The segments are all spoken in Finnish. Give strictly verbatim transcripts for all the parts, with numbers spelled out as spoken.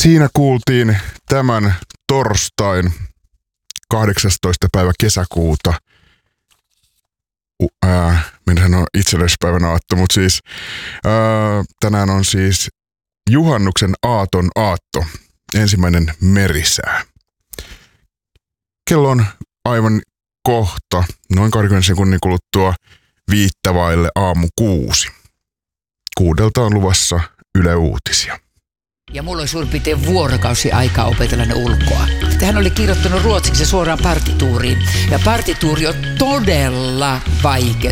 Siinä kuultiin tämän torstain kahdeksastoista päivä kesäkuuta. Ää, minä sanon itsenäisyyspäivän aatto, mutta siis ää, tänään on siis juhannuksen aaton aatto, ensimmäinen merisää. Kello on aivan kohta, noin kaksikymmentä sekunnin kuluttua viittä vaille aamu kuusi. Kuudelta on luvassa Yle Uutisia. Ja mulla oli suurin piirtein vuorokausi aikaa opetella ne ulkoa. Hän oli kirjoittanut ruotsiksi suoraan partituuriin. Ja partituuri on todella vaikea.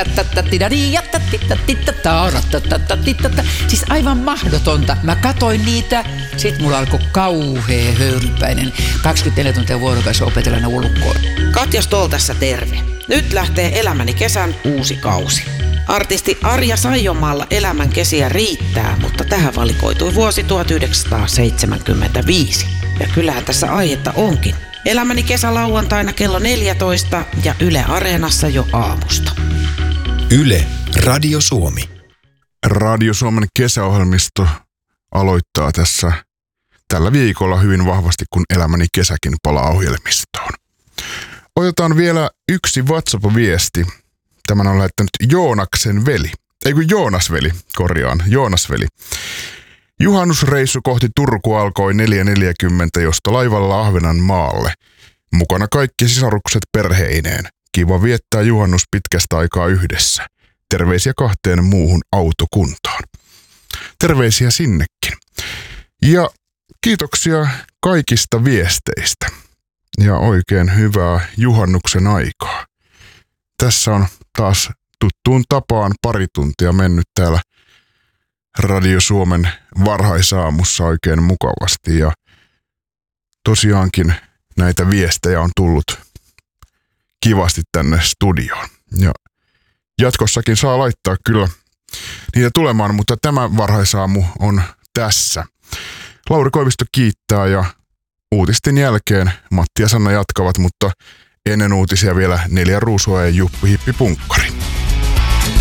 Siis aivan mahdotonta. Mä katoin niitä, sit mulla alkoi kauhea höyrypäinen. kaksikymmentäneljä tuntia vuorokausi opetella ne ulkoa. Katja Stoll tässä terve. Nyt lähtee Elämäni kesän uusi kausi. Artisti Arja Saijonmaalla elämän kesiä riittää, mutta tähän valikoitui vuosi tuhatyhdeksänsataaseitsemänkymmentäviisi. Ja kyllähän tässä aihetta onkin. Elämäni kesä lauantaina kello neljätoista ja Yle Areenassa jo aamusta. Yle Radio Suomi. Radio Suomen kesäohjelmisto aloittaa tässä tällä viikolla hyvin vahvasti, kun Elämäni kesäkin palaa ohjelmistoon. Otetaan vielä yksi WhatsApp-viesti. Tämän on lähettänyt Joonaksen veli. Ei kun Joonasveli, korjaan, Joonasveli. Juhannusreissu kohti Turku alkoi neljä neljäkymmentä, josta laivalla Ahvenanmaalle. Mukana kaikki sisarukset perheineen. Kiva viettää juhannus pitkästä aikaa yhdessä. Terveisiä kahteen muuhun autokuntaan. Terveisiä sinnekin. Ja kiitoksia kaikista viesteistä. Ja oikein hyvää juhannuksen aikaa. Tässä on taas tuttuun tapaan pari tuntia mennyt täällä Radio Suomen varhaisaamussa oikein mukavasti. Ja tosiaankin näitä viestejä on tullut kivasti tänne studioon. Ja jatkossakin saa laittaa kyllä niitä tulemaan, mutta tämä varhaisaamu on tässä. Lauri Koivisto kiittää ja uutisten jälkeen Matti ja Sanna jatkavat, mutta ennen uutisia vielä Neljä Ruusua ja Juppi Hippi Punkkari.